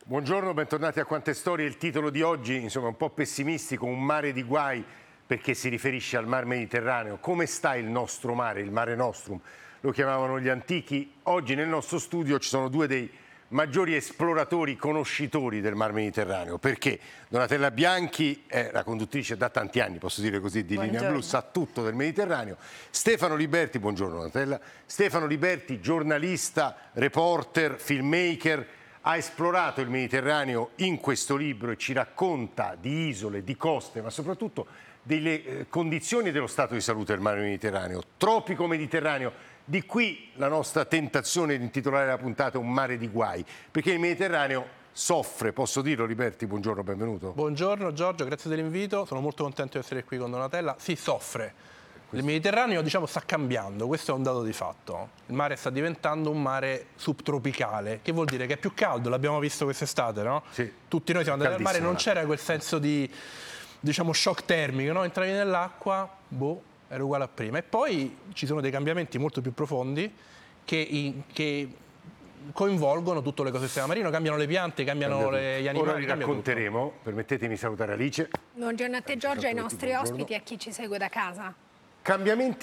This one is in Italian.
Buongiorno, bentornati a Quante Storie. Il titolo di oggi, insomma, è un po' pessimistico, un mare di guai, perché si riferisce al Mar Mediterraneo. Come sta il nostro mare, il Mare Nostrum? Lo chiamavano gli antichi. Oggi nel nostro studio ci sono due dei maggiori esploratori, conoscitori del Mar Mediterraneo. Perché? Donatella Bianchi è la conduttrice da tanti anni, posso dire così, di Linea Blu, sa tutto del Mediterraneo. Stefano Liberti, buongiorno Donatella. Stefano Liberti, giornalista, reporter, filmmaker, ha esplorato il Mediterraneo in questo libro e ci racconta di isole, di coste, ma soprattutto delle condizioni dello stato di salute del Mar Mediterraneo. Tropico Mediterraneo, di qui la nostra tentazione di intitolare la puntata Un mare di guai, perché il Mediterraneo soffre, posso dirlo Liberti? Buongiorno, benvenuto. Buongiorno Giorgio, grazie dell'invito, sono molto contento di essere qui con Donatella. Si soffre. Il Mediterraneo, diciamo, sta cambiando, questo è un dato di fatto. Il mare sta diventando un mare subtropicale, che vuol dire che è più caldo, l'abbiamo visto quest'estate, no? Sì. Tutti noi siamo andati al mare, non c'era quel senso di, diciamo, shock termico, no? Entravi nell'acqua, era uguale a prima. E poi ci sono dei cambiamenti molto più profondi che coinvolgono tutto l'ecosistema marino, cambiano le piante, cambiano gli animali. Ora li racconteremo, permettetemi di salutare Alice. Buongiorno a te Giorgio, ai nostri ospiti e a chi ci segue da casa. Cambiamenti